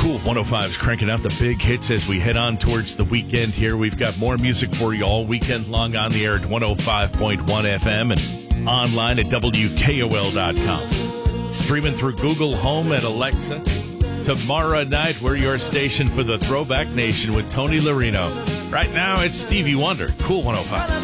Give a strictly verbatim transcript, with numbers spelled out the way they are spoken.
Cool one oh five is cranking out the big hits as we head on towards the weekend here. We've got more music for you all weekend long on the air at one oh five point one F M and online at W K O L dot com. Streaming through Google Home and Alexa. Tomorrow night, we're your station for the Throwback Nation with Tony Larino. Right now, it's Stevie Wonder. Cool one oh five.